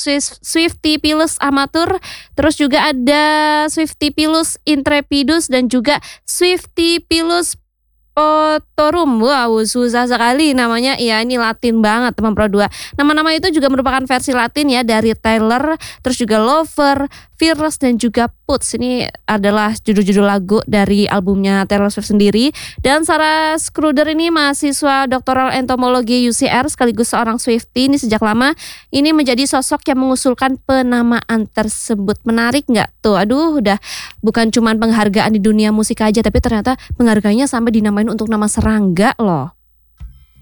Swiftie-Pilus Amatur, terus juga ada Swiftie-Pilus Intrepidus dan juga Swiftie-Pilus Potorum. Wow, susah sekali namanya. Ya, ini Latin banget teman Pro 2. Nama-nama itu juga merupakan versi Latin ya dari Taylor, terus juga Lover, Fearless dan juga Puts. Ini adalah judul-judul lagu dari albumnya Taylor Swift sendiri. Dan Sarah Schroeder ini mahasiswa doktoral entomologi UCR sekaligus seorang Swiftie. Ini sejak lama ini menjadi sosok yang mengusulkan penamaan tersebut. Menarik nggak tuh? Aduh, udah bukan cuman penghargaan di dunia musik aja, tapi ternyata penghargaannya sampai dinamain untuk nama serangga loh.